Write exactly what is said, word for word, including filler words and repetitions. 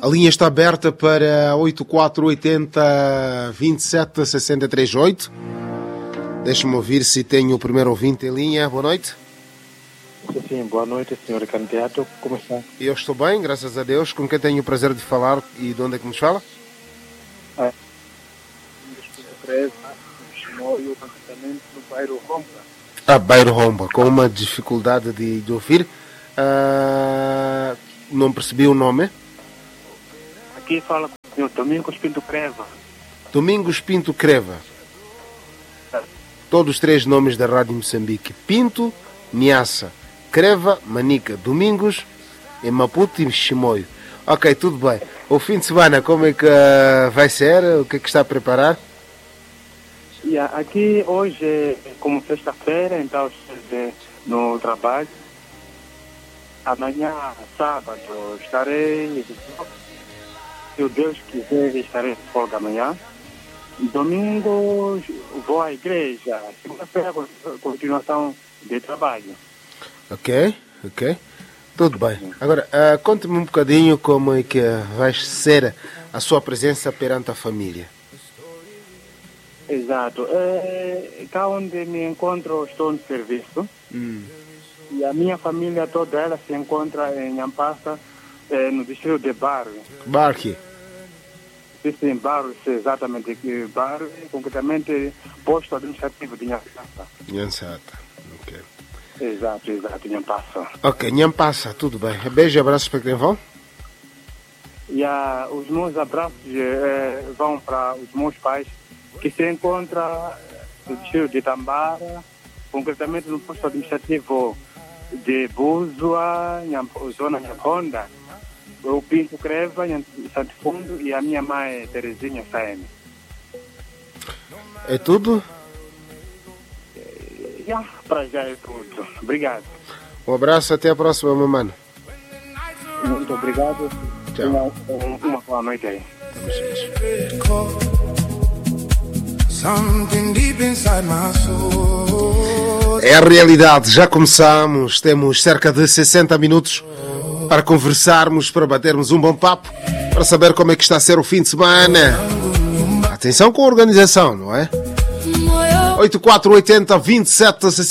A linha está aberta para oito quatro oito zero, dois sete, seis três oito. Deixa-me ouvir se tenho o primeiro ouvinte em linha. Boa noite. Sim, boa noite, senhor candidato. Como está? Eu estou bem, graças a Deus. Com quem tenho o prazer de falar e de onde é que nos fala? Ah, no bairro Romba. Ah, bairro Romba, com uma dificuldade de, de ouvir. Ah, não percebi o nome. Aqui fala com o senhor Domingos Pinto Creva. Domingos Pinto Creva. Todos os três nomes da Rádio Moçambique. Pinto, Niassa, Creva, Manica, Domingos e Maputo e Chimoio. Ok, tudo bem. O fim de semana, como é que uh, vai ser? O que é que está a preparar? Yeah, aqui hoje é como sexta-feira, então estou no trabalho. Amanhã, sábado, estarei, se o Deus quiser, estarei de folga amanhã. Domingo vou à igreja. Segunda-feira, continuação de trabalho. Ok, ok. Tudo bem. Agora, uh, conte-me um bocadinho como é que vai ser a sua presença perante a família. Exato. É, cá onde me encontro, estou no serviço. Hum. E a minha família toda ela se encontra em Nhampassa, é, no distrito de Barre. Barque. Sim, Barre, exatamente aqui, Barre, concretamente posto administrativo de Nhampassa. Nhansata, ok. Exato, exato, Nhampassa. Ok, Nhampassa, tudo bem. Beijo e abraços para quem vão? E a, os meus abraços é, vão para os meus pais, que se encontram no distrito de Tambara, concretamente no posto administrativo de Búzua, zona Nhamponda, o Pinto Creva, Santo Fundo, e a minha mãe Terezinha Saene. É tudo? Já, para já é tudo. Obrigado. Um abraço, até a próxima, meu mano. Muito obrigado. Tchau. Uma, uma boa noite aí. É a realidade, já começamos, temos cerca de sessenta minutos para conversarmos, para batermos um bom papo, para saber como é que está a ser o fim de semana. Atenção com a organização, não é? oito quatro oito zero, dois sete, seis